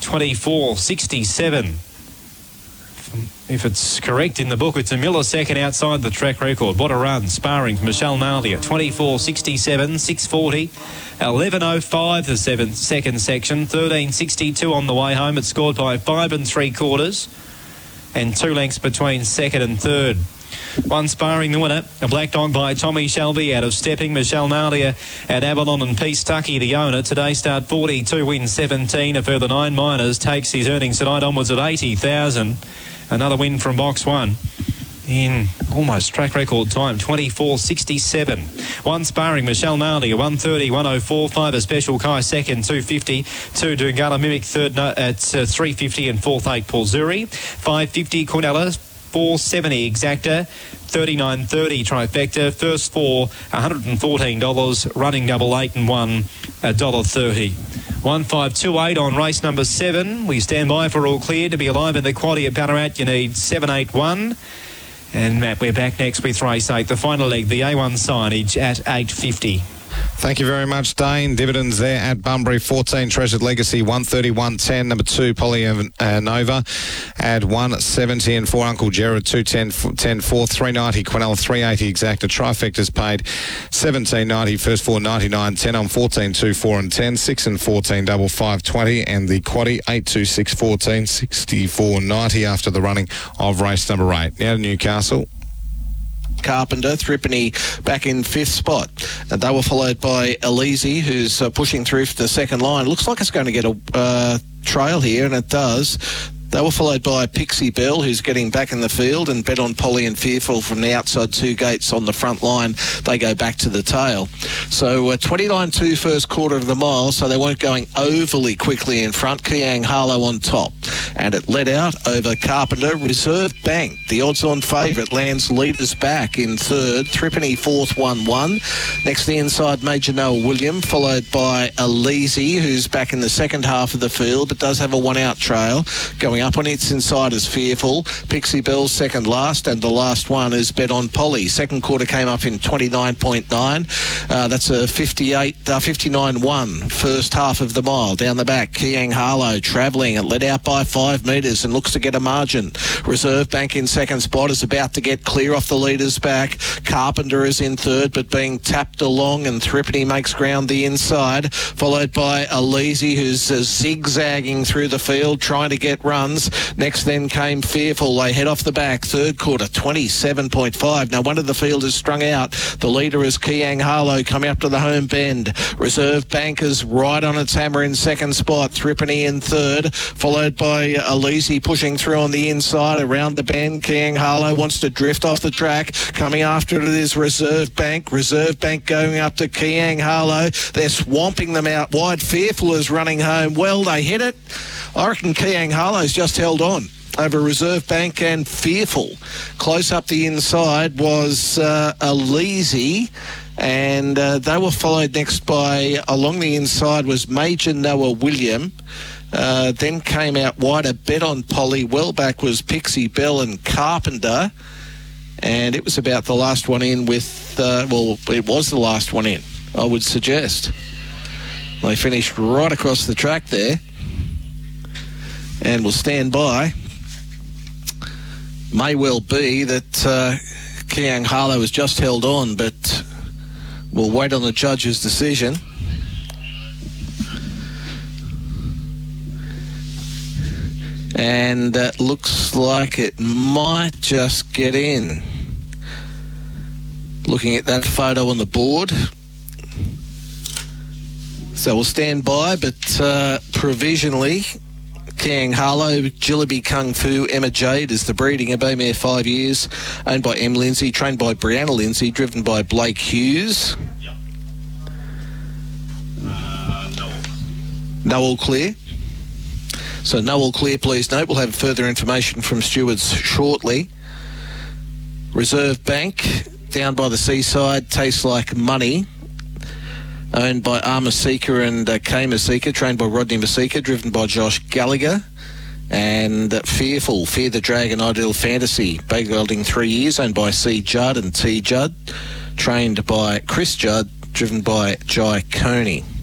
24.67. If it's correct in the book, it's a millisecond outside the track record. What a run. Sparring for Michelle Naldi at 24.67, 6.40. 11.05 the second section. 13.62 on the way home. It's scored by 5 3/4 and 2 lengths between second and third. One sparring the winner, a black dog by Tommy Shelby out of Stepping. Michelle Naldia at Avalon and Peace Tucky, the owner. Today start 42 wins 17. A further 9 minors takes his earnings tonight onwards at 80,000. Another win from box 1 in almost track record time, 24.67. One sparring, Michelle Naldia, 130, 104.5. A special Kai second, 250. 2 Dungala Mimic third at 350 and fourth 8 Paul Zuri. 550 Cornella. 470 Exacta, 39.30 Trifecta. First 4, $114. Running double 8 and 1, $1.30. 1528 on race number 7. We stand by for all clear to be alive in the quaddy at Ballarat. You need 781. And Matt, we're back next with race 8, the final leg, the A1 signage at 8.50. Thank you very much, Dane. Dividends there at Bunbury. 14 Treasured Legacy, 130, 110. Number 2 Polly Nova at 170 and 4 Uncle Gerard 210, 10 4 390 Quinell 380 Exacta. Trifecta's paid 17.90. First 4 99 10 on 14 2 4 and 10 6 and 14 double 520 and the quaddy 8 2 6 14 64.90 after the running of race number 8. Now to Newcastle. Carpenter, Thripney back in 5th spot. And they were followed by Elise, who's pushing through for the second line. Looks like it's going to get a trail here, and it does. They were followed by Pixie Bell, who's getting back in the field, and Bet on Polly and Fearful from the outside 2 gates on the front line. They go back to the tail. So 29.2 first quarter of the mile, so they weren't going overly quickly in front. Kiang Harlow on top. And it led out over Carpenter. Reserve Bank, the odds-on favourite, lands leaders back in third. Thripney fourth, 1-1. Next, the inside, Major Noah William, followed by Elise, who's back in the second half of the field, but does have a one-out trail. Going up on its inside is Fearful. Pixie Bell's second last, and the last one is Bet on Polly. Second quarter came up in 29.9. That's a 59.1 first half of the mile. Down the back, Kiang Harlow travelling. It led out by 5 metres and looks to get a margin. Reserve Bank in second spot is about to get clear off the leaders back. Carpenter is in third, but being tapped along, and Thripney makes ground the inside, followed by Elise, who's zigzagging through the field trying to get runs. Next then came Fearful. They head off the back. Third quarter, 27.5. Now one of the field is strung out. The leader is Kiang Harlow coming up to the home bend. Reserve Bank is right on its hammer in second spot. Thripney in third, followed by Elise pushing through on the inside around the bend. Kiang Harlow wants to drift off the track. Coming after it is Reserve Bank. Reserve Bank going up to Kiang Harlow. They're swamping them out wide. Fearful is running home. Well, they hit it. I reckon Kiang Harlow's just held on over Reserve Bank and Fearful. Close up the inside was Elise, and they were followed next by, along the inside was Major Noah William. Then came out wider, Bet on Polly. Well back was Pixie Bell and Carpenter. And it was about the last one in with, it was the last one in, I would suggest. They finished right across the track there. And we'll stand by. May well be that Kiang Harlow has just held on, but we'll wait on the judge's decision. And that looks like it might just get in. Looking at that photo on the board. So we'll stand by, but provisionally, Kiang Harlow, Jillaby Kung Fu, Emma Jade is the breeding. A bay mare, 5 years, owned by M. Lindsay, trained by Brianna Lindsay, driven by Blake Hughes. Yep. No all clear. So no all clear, please note. We'll have further information from stewards shortly. Reserve Bank, down by the seaside, tastes like money. Owned by R. Masika and K. Masika, trained by Rodney Masika, driven by Josh Gallagher. And Fearful, Fear the Dragon, Ideal Fantasy, bag gelding 3 years, owned by C. Judd and T. Judd, trained by Chris Judd, driven by Jai Coney.